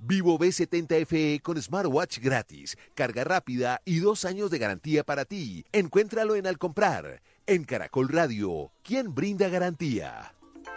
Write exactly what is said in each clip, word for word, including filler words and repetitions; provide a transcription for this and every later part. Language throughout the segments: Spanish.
Vivo B setenta F E con smartwatch gratis, carga rápida y dos años de garantía para ti. Encuéntralo en Al Comprar. En Caracol Radio, ¿quién brinda garantía?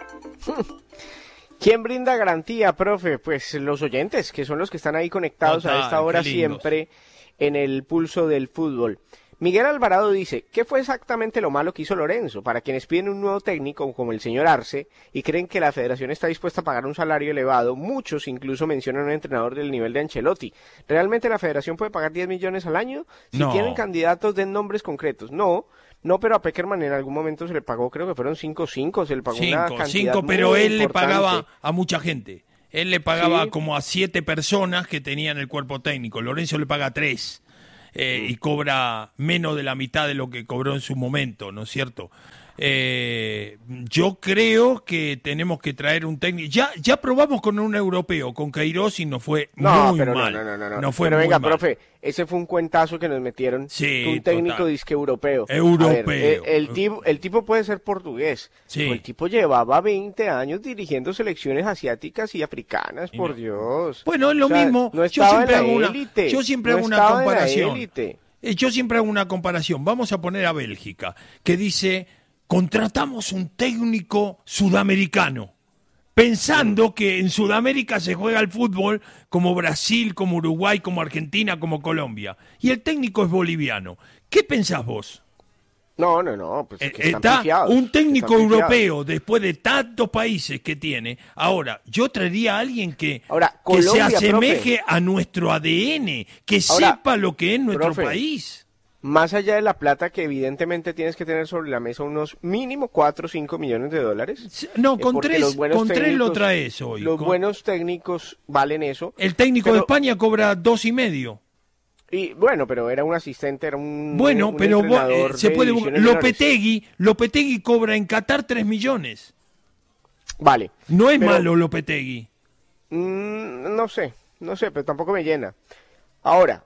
¿Quién brinda garantía, profe? Pues los oyentes, que son los que están ahí conectados Total, a esta hora siempre en el pulso del fútbol. Miguel Alvarado dice, ¿qué fue exactamente lo malo que hizo Lorenzo? Para quienes piden un nuevo técnico como el señor Arce y creen que la federación está dispuesta a pagar un salario elevado, muchos incluso mencionan a un entrenador del nivel de Ancelotti. ¿Realmente la federación puede pagar diez millones al año? Si no. tienen candidatos, den nombres concretos. No, no, pero a Peckerman en algún momento se le pagó, creo que fueron cinco, cinco, se le pagó cinco, una cantidad cinco, pero muy él importante. le pagaba a mucha gente. Él le pagaba Sí. como a siete personas que tenían el cuerpo técnico. Lorenzo le paga a tres. Eh, y cobra menos de la mitad de lo que cobró en su momento, ¿no es cierto? Eh, yo creo que tenemos que traer un técnico. Ya ya probamos con un europeo, con Queiroz, y nos fue No, muy pero mal. no, no, no, no. No fue pero muy venga, mal. profe, ese fue un cuentazo que nos metieron. Sí, un técnico total. disque europeo. Europeo. A ver, eh, el, tipo, el tipo puede ser portugués. Sí. Pero el tipo llevaba veinte años dirigiendo selecciones asiáticas y africanas, Y por no. Dios. Bueno, es lo O sea, mismo. No Yo estaba siempre en la hago una- élite. yo siempre no hago una estaba en la comparación. élite. Eh, Yo siempre hago una comparación. Vamos a poner a Bélgica, que dice, contratamos un técnico sudamericano, pensando que en Sudamérica se juega el fútbol como Brasil, como Uruguay, como Argentina, como Colombia. Y el técnico es boliviano. ¿Qué pensás vos? No, no, no. Pues Eh, que están Está pifiados, un técnico están pifiados. europeo, después de tantos países que tiene. Ahora, yo traería a alguien que, Ahora, que Colombia, se asemeje profe. a nuestro A D N, que Ahora, sepa lo que es nuestro profe, país. Más allá de la plata que evidentemente tienes que tener sobre la mesa unos mínimo cuatro o cinco millones de dólares. No, eh, con porque tres, los buenos con tres lo técnicos- traes hoy. Los Con- buenos técnicos valen eso. El técnico pero- de España cobra dos y medio. Y bueno, pero era un asistente, era un Bueno, un pero vos, eh, entrenador se de puede. divisiones menores. Lopetegui, Lopetegui cobra en Qatar tres millones. Vale. No es Pero- malo Lopetegui. Mm, no sé, no sé, pero tampoco me llena. Ahora,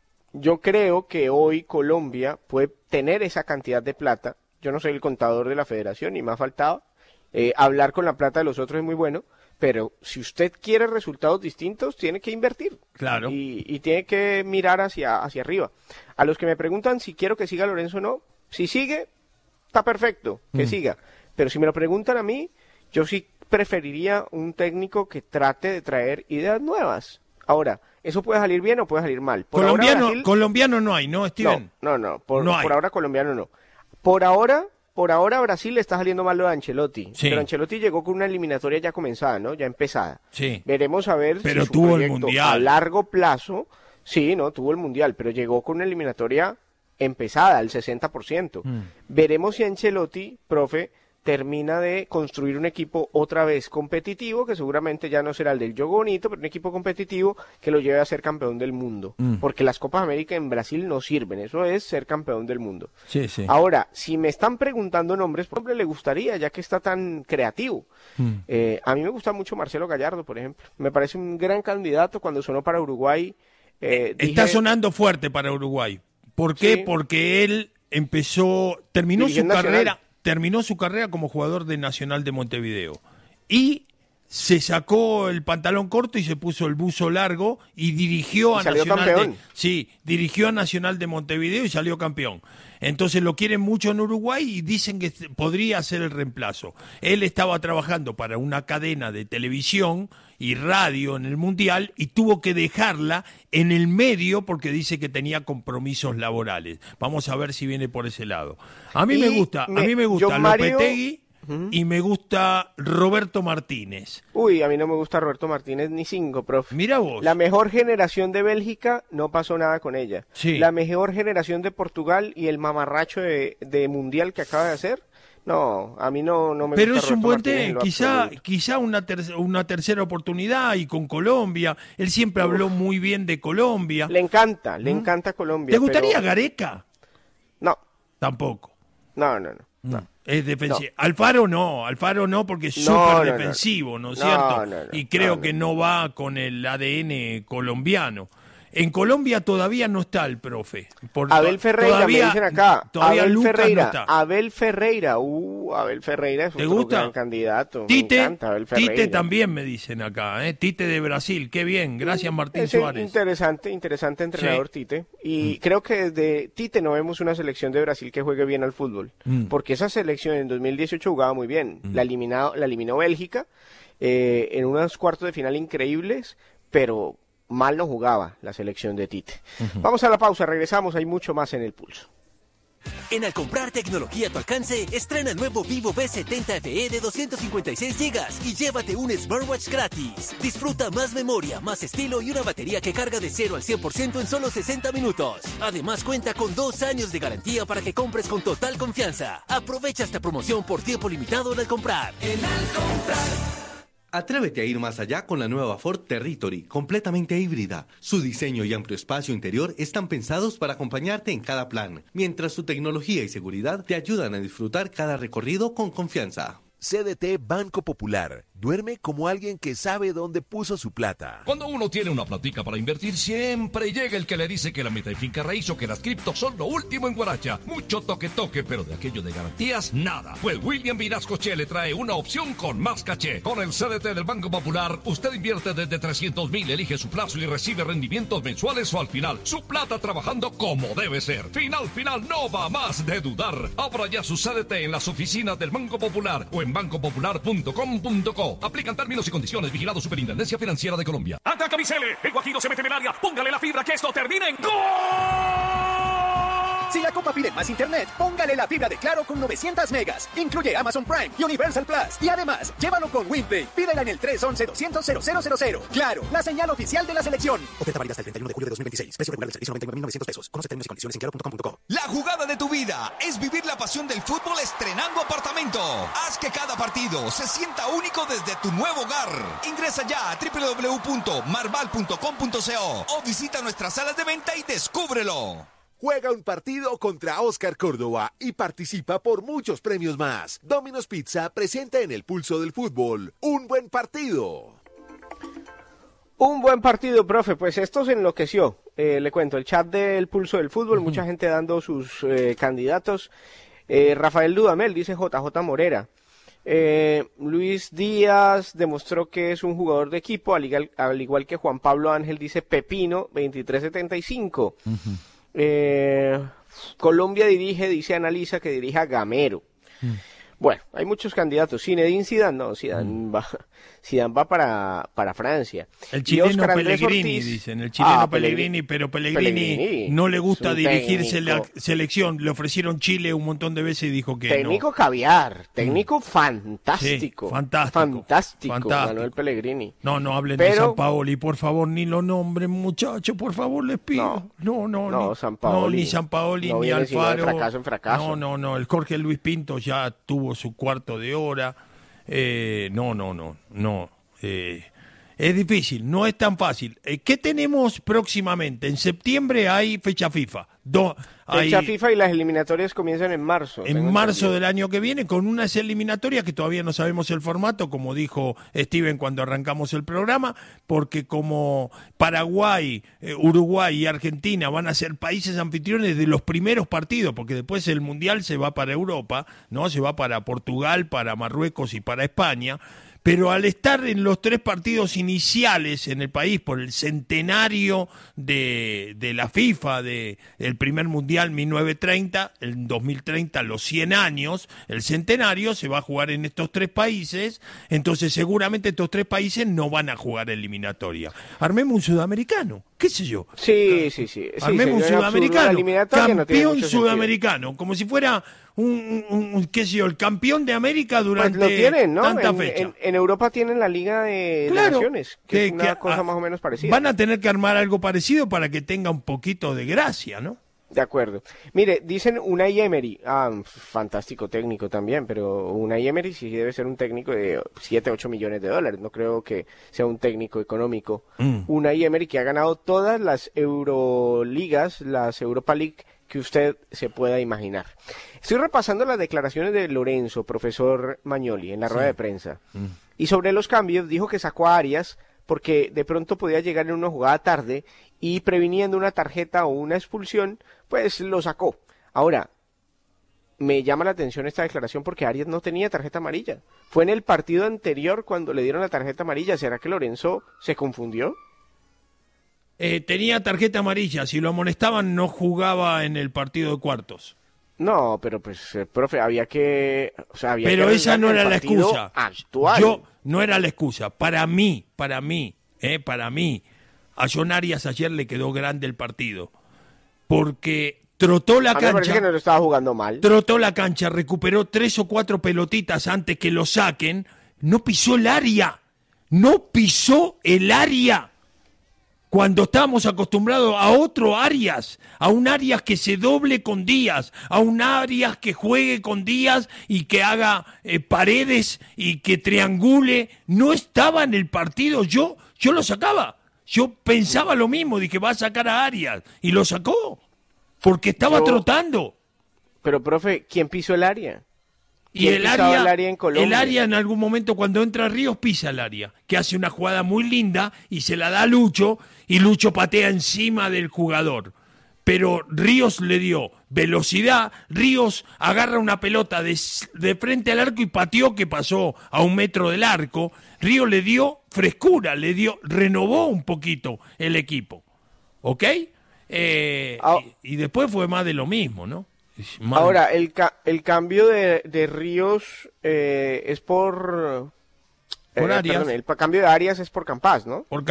yo creo que hoy Colombia puede tener esa cantidad de plata. Yo no soy el contador de la federación y me ha faltado. Eh, hablar con la plata de los otros es muy bueno, pero si usted quiere resultados distintos, tiene que invertir. Claro. Y, y tiene que mirar hacia, hacia arriba. A los que me preguntan si quiero que siga Lorenzo o no, si sigue, está perfecto, que Mm. siga. Pero si me lo preguntan a mí, yo sí preferiría un técnico que trate de traer ideas nuevas. Ahora, ¿eso puede salir bien o puede salir mal? Por ahora Colombiano, Brasil- colombiano no hay, ¿no, Steven? no, no, no, por, No hay. por ahora colombiano no. Por ahora, por ahora Brasil le está saliendo mal lo de Ancelotti. Sí. Pero Ancelotti llegó con una eliminatoria ya comenzada, ¿no? Ya empezada. Sí. Veremos a ver Pero si su tuvo el proyecto Mundial. a largo plazo, sí, no, tuvo el mundial, pero llegó con una eliminatoria empezada, al sesenta por ciento. Mm. Veremos si Ancelotti, profe, termina de construir un equipo otra vez competitivo, que seguramente ya no será el del juego bonito, pero un equipo competitivo que lo lleve a ser campeón del mundo. Mm. Porque las Copas América en Brasil no sirven, eso es ser campeón del mundo. Sí, sí. Ahora, si me están preguntando nombres, por ejemplo, le gustaría, ya que está tan creativo. Mm. Eh, a mí me gusta mucho Marcelo Gallardo, por ejemplo. Me parece un gran candidato cuando sonó para Uruguay. eh, Está dije, sonando fuerte para Uruguay. ¿Por qué? Sí. Porque él empezó, terminó su Dirigiendo Nacional. carrera, terminó su carrera como jugador de Nacional de Montevideo. Y se sacó el pantalón corto y se puso el buzo largo y dirigió Y a salió Nacional de, campeón. sí, dirigió a Nacional de Montevideo y salió campeón. Entonces lo quieren mucho en Uruguay y dicen que podría ser el reemplazo. Él estaba trabajando para una cadena de televisión y radio en el Mundial y tuvo que dejarla en el medio porque dice que tenía compromisos laborales. Vamos a ver si viene por ese lado. A mí Y me gusta, me- a mí me gusta yo, Mario- Lopetegui y me gusta Roberto Martínez. Uy, a mí no me gusta Roberto Martínez ni cinco, profe. Mira vos. La mejor generación de Bélgica no pasó nada con ella. Sí. La mejor generación de Portugal y el mamarracho de, de Mundial que acaba de hacer, no, a mí no, no me Pero gusta es un Roberto buen Martínez en té, lo quizá, absoluto. quizá una, ter- una tercera oportunidad y con Colombia. Él siempre habló muy bien de Colombia. Le encanta, le encanta Colombia. ¿Te gustaría pero- Gareca? No, Tampoco. no, no, no. no. Es defensivo. Alfaro no, Alfaro no porque es No, súper no, no. defensivo, ¿no es No, cierto? no, no, y creo no, que no va con el A D N colombiano. En Colombia todavía no está el profe. Por, Abel Ferreira, todavía, me dicen acá. Todavía Abel Lucas Ferreira, no está. Abel Ferreira, uh, Abel Ferreira es otro gran candidato. Tite, me encanta, Abel Ferreira. Tite también me dicen acá, ¿eh? Tite de Brasil, qué bien, gracias Martín es Suárez. Interesante, interesante entrenador sí. Tite. Y mm. creo que desde Tite no vemos una selección de Brasil que juegue bien al fútbol. Mm. Porque esa selección en dos mil dieciocho jugaba muy bien. Mm. La, eliminado, la eliminó Bélgica eh, en unos cuartos de final increíbles, pero mal no jugaba la selección de Tite. Uh-huh. Vamos a la pausa, regresamos, hay mucho más en el pulso. En Al Comprar Tecnología a tu alcance, estrena el nuevo Vivo V setenta F E de doscientos cincuenta y seis gigas y llévate un smartwatch gratis. Disfruta más memoria, más estilo y una batería que carga de cero al cien por ciento en solo sesenta minutos. Además cuenta con dos años de garantía para que compres con total confianza. Aprovecha esta promoción por tiempo limitado en Al Comprar. En Al Comprar. Atrévete a ir más allá con la nueva Ford Territory, completamente híbrida. Su diseño y amplio espacio interior están pensados para acompañarte en cada plan, mientras su tecnología y seguridad te ayudan a disfrutar cada recorrido con confianza. C D T Banco Popular. Duerme como alguien que sabe dónde puso su plata. Cuando uno tiene una platica para invertir, siempre llega el que le dice que la meta y finca raíz o que las criptos son lo último en guaracha. Mucho toque-toque, pero de aquello de garantías, nada. Pues William Vinasco Che le trae una opción con más caché. Con el C D T del Banco Popular, usted invierte desde trescientos mil, elige su plazo y recibe rendimientos mensuales o al final. Su plata trabajando como debe ser. Final, final, no va más de dudar. Abra ya su C D T en las oficinas del Banco Popular o en banco popular punto com punto co. Aplican términos y condiciones. Vigilado Superintendencia Financiera de Colombia. Ataca Micele. El Guajiro se mete en el área. Póngale la fibra que esto termine en ¡gol! Si la Copa pide más internet, póngale la fibra de Claro con novecientos megas. Incluye Amazon Prime y Universal Plus. Y además, llévalo con WinPlay. Pídela en el tres once doscientos cero cero cero cero. Claro, la señal oficial de la selección. Oferta válida hasta el treinta y uno de julio de dos mil veintiséis. Precio regular del servicio noventa y nueve mil novecientos pesos. Conoce términos y condiciones en claro punto com punto co. La jugada de tu vida es vivir la pasión del fútbol estrenando apartamento. Haz que cada partido se sienta único desde tu nuevo hogar. Ingresa ya a doble u doble u doble u punto marval punto com punto co o visita nuestras salas de venta y descúbrelo. Juega un partido contra Oscar Córdoba y participa por muchos premios más. Domino's Pizza presenta en el pulso del fútbol un buen partido. Un buen partido, profe. Pues esto se enloqueció. Eh, le cuento, el chat del pulso del fútbol, uh-huh. mucha gente dando sus eh, candidatos. Eh, Rafael Dudamel dice J J Morera. Eh, Luis Díaz demostró que es un jugador de equipo, al igual, al igual que Juan Pablo Ángel dice Pepino veintitrés setenta y cinco. Uh-huh. Eh, Colombia dirige, dice Analiza que dirige a Gamero. Mm. Bueno, hay muchos candidatos. Zinedine Zidane, no, Zidane mm. va, Zidane va para, para Francia. El chileno Pellegrini, Ortiz, dicen, el chileno ah, Pellegrini, pero Pellegrini, Pellegrini no le gusta dirigirse la selección. Le ofrecieron Chile un montón de veces y dijo que técnico no. caviar, técnico mm. fantástico, sí, fantástico, fantástico, fantástico. Manuel Pellegrini. No, no hablen pero, de San Paoli, por favor, ni lo nombren, muchachos, por favor, les pido. No, no, no, no, ni, San Paoli, no, ni San Paoli, no ni Alfaro. De fracaso en fracaso. No, no, no, el Jorge Luis Pinto ya tuvo su cuarto de hora. Eh, no, no, no, no. Eh, es difícil, no es tan fácil. Eh, ¿Qué tenemos próximamente? En septiembre hay fecha FIFA. Do, hay, fecha FIFA y las eliminatorias comienzan en marzo. En marzo del año que viene, con unas eliminatorias que todavía no sabemos el formato, como dijo Steven cuando arrancamos el programa, porque como Paraguay, eh, Uruguay y Argentina van a ser países anfitriones de los primeros partidos, porque después el Mundial se va para Europa, ¿no? Se va para Portugal, para Marruecos y para España. Pero al estar en los tres partidos iniciales en el país por el centenario de, de la FIFA, de el primer Mundial mil novecientos treinta, en dos mil treinta los cien años, el centenario se va a jugar en estos tres países, entonces seguramente estos tres países no van a jugar eliminatoria. Armemos un sudamericano, qué sé yo. Sí, sí, sí. Armemos sí, un sudamericano, campeón no sudamericano, como si fuera... Un, un, un, qué sé yo, el campeón de América durante pues lo tienen, ¿no? tanta en, fecha. En, en Europa tienen la Liga de, claro, de Naciones, que, que es una que, cosa a, más o menos parecida. Van a tener que armar algo parecido para que tenga un poquito de gracia, ¿no? De acuerdo. Mire, dicen Unai Emery, ah, fantástico técnico también, pero Unai Emery sí debe ser un técnico de siete, ocho millones de dólares, no creo que sea un técnico económico. Mm. Unai Emery que ha ganado todas las Euroligas, las Europa League que usted se pueda imaginar. Estoy repasando las declaraciones de Lorenzo, profesor Magnoli, en la rueda sí. de prensa. Mm. Y sobre los cambios, dijo que sacó a Arias porque de pronto podía llegar en una jugada tarde y previniendo una tarjeta o una expulsión, pues lo sacó. Ahora, me llama la atención esta declaración porque Arias no tenía tarjeta amarilla. Fue en el partido anterior cuando le dieron la tarjeta amarilla. ¿Será que Lorenzo se confundió? Eh, tenía tarjeta amarilla. Si lo amonestaban, no jugaba en el partido de cuartos. No, pero pues, eh, profe, había que... O sea, había pero que esa no era la excusa. Actual. Yo, no era la excusa. Para mí, para mí, eh, para mí, a John Arias ayer le quedó grande el partido. Porque... Trotó la cancha. Parece que no lo estaba jugando mal. Trotó la cancha, recuperó tres o cuatro pelotitas antes que lo saquen. No pisó el área. No pisó el área. Cuando estábamos acostumbrados a otro Arias, a un Arias que se doble con Díaz, a un Arias que juegue con Díaz y que haga eh, paredes y que triangule. No estaba en el partido. Yo, yo lo sacaba. Yo pensaba lo mismo, dije va a sacar a Arias y lo sacó. Porque estaba Yo, trotando. Pero, profe, ¿quién pisó el área? Y el área, el área en Colombia? El área en algún momento cuando entra Ríos pisa el área, que hace una jugada muy linda y se la da a Lucho y Lucho patea encima del jugador. Pero Ríos le dio velocidad, Ríos agarra una pelota de, de frente al arco y pateó que pasó a un metro del arco. Ríos le dio frescura, le dio, renovó un poquito el equipo. ¿Ok? Eh, ah, y, y después fue más de lo mismo, ¿no? Más ahora, el, ca el cambio de, de Ríos eh, es por... por eh, Arias. Perdón, el cambio de Arias es por Campas, ¿no? Por